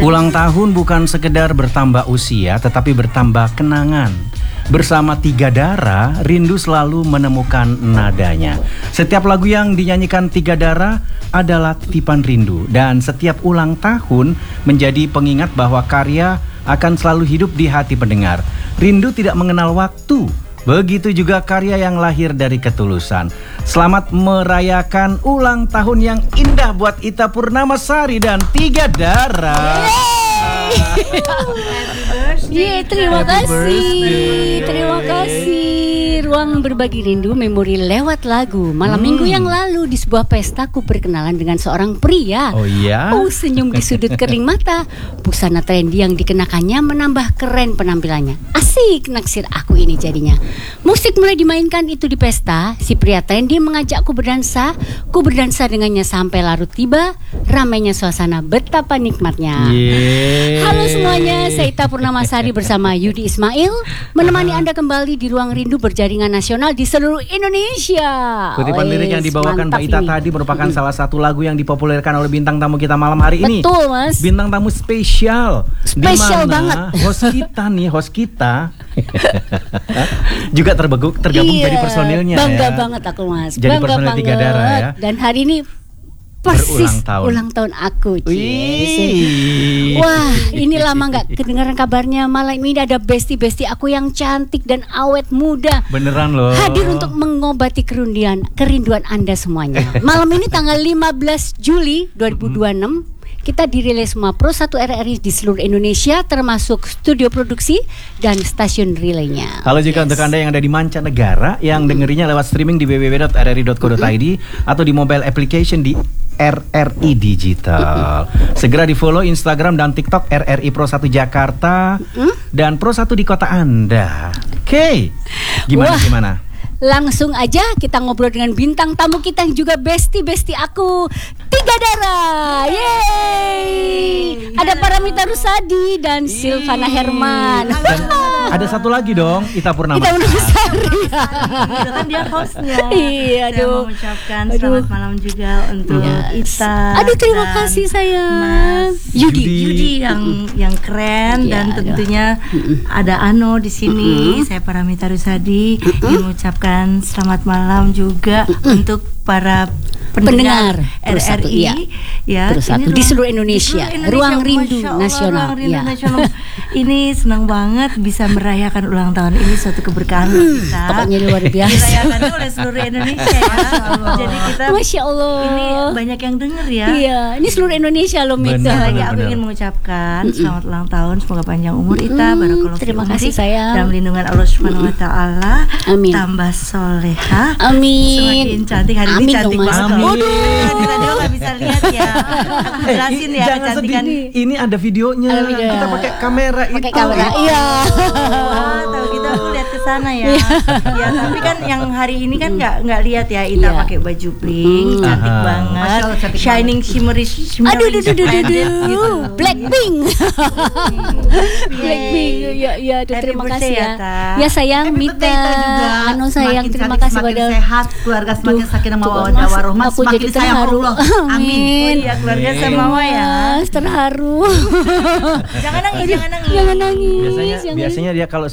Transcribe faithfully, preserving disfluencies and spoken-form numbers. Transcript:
Ulang tahun bukan sekedar bertambah usia, tetapi bertambah kenangan. Bersama Tiga Dara, rindu selalu menemukan nadanya. Setiap lagu yang dinyanyikan Tiga Dara adalah titipan rindu, dan setiap ulang tahun menjadi pengingat bahwa karya akan selalu hidup di hati pendengar. Rindu tidak mengenal waktu. Begitu juga karya yang lahir dari ketulusan. Selamat merayakan ulang tahun yang indah buat Ita Purnamasari dan Tiga Dara. Yeay, terima kasih. Terima kasih. Ruang berbagi rindu memori lewat lagu. Malam hmm. minggu yang lalu di sebuah pesta ku berkenalan dengan seorang pria. Oh iya? Oh, senyum di sudut kering mata. Busana trendy yang dikenakannya menambah keren penampilannya. Asik naksir aku ini jadinya. Musik mulai dimainkan itu di pesta. Si pria trendy mengajakku berdansa. Ku berdansa dengannya sampai larut tiba. Ramainya suasana, betapa nikmatnya. Yeay. Halo semuanya, saya Ita Purnamasari bersama Yudi Ismail menemani Anda kembali di Ruang Rindu berjaringan nasional di seluruh Indonesia. Kutipan lirik yang dibawakan Mbak Ita ini tadi merupakan hmm. salah satu lagu yang dipopulerkan oleh bintang tamu kita malam hari ini. Betul, Mas. Bintang tamu spesial. Spesial banget. Host kita nih, host kita juga terbeguk, tergabung iya, jadi personilnya. Bangga ya. banget aku, Mas. Jadi Bangga personil banget. Tiga Dara ya. Dan hari ini persis ulang tahun. ulang tahun aku. Wah, ini lama gak kedengaran kabarnya. Malam ini ada besti-besti aku yang cantik dan awet muda. Beneran loh. Hadir untuk mengobati kerinduan kerinduan Anda semuanya. Malam ini tanggal lima belas Juli dua ribu dua puluh enam kita dirilis semua Pro satu R R I di seluruh Indonesia, termasuk studio produksi dan stasiun relaynya. Halo juga yes. untuk Anda yang ada di mancanegara yang dengerinya lewat streaming di w w w dot r r i dot co dot i d mm-hmm. atau di mobile application di R R I Digital. Mm-hmm. Segera di follow Instagram dan TikTok R R I Pro satu Jakarta mm-hmm. dan Pro satu di kota Anda. Oke, okay. gimana Wah. gimana? Langsung aja kita ngobrol dengan bintang tamu kita yang juga besti-besti aku, Tiga Dara. Yeay. Ada Paramita Rusady dan Silvana Herman. Ada satu lagi dong, Ita Purnamasari. Ita Purnamasari. Kan dia hostnya. Iya, aduh. Saya mau mengucapkan selamat malam juga untuk yes. Ita. Aduh, terima kasih sayang. Mas Yudi. Yudi yang yang keren ya, dan tentunya aduh. ada Ano di sini. Mm-hmm. Saya Paramita Rusady mm-hmm. yang mengucapkan selamat malam juga mm-hmm. untuk para pendengar, pendengar R R I ya, ya ini di seluruh Indonesia, di seluruh Indonesia Ruang Rindu Allah, Nasional. Ruang Rindu ya. Nasional. Ini senang banget bisa merayakan ulang tahun ini, suatu keberkahan hmm, kita. Pokoknya luar biasa. Dirayakan oleh seluruh Indonesia ya. Jadi kita Masya Allah. Ini banyak yang denger ya. Iya, ini seluruh Indonesia loh Mita. Lagi aku ingin mengucapkan selamat ulang tahun, semoga panjang umur Ita, barakallahu fiik. Terima kasih sayang. Dalam lindungan Allah Subhanahu wa taala. Amin. Tambah soleha. Amin. Semakin cantik hari Amin ini cantik dong, banget. Waduh. Tadi nggak bisa lihat ya. Aku jelasin ya kecantikan. Ini ada videonya. Ada video. Kita pakai kamera Pakai itu. kamera. Iya. Wah, tahu gitu aku lihat ke sana ya. Ya, tapi kan yang hari ini kan nggak nggak lihat ya. Ita yeah. pakai baju bling, hmm. cantik Aha. banget. Allah, cantik shining banget. shimmery shimmery. Aduh, aduh, aduh, aduh, aduh. gitu. Blackpink. Blackpink. Ya, ya, aduh, Happy terima birthday kasih ya. ya, Ya sayang, Happy Mita birthday, Ita juga. Anu sayang, Semakin terima cantik, kasih semakin pada sehat, keluarga semakin sakinah mawaddah warahmah, aku semakin jadi sayang terharu. Allah. Amin. Amin. Iya, keluarga sama Mama ya. Mas, terharu. Jangan nangis, jangan nangis. Jangan nangis. Biasanya jangan biasanya dia kalau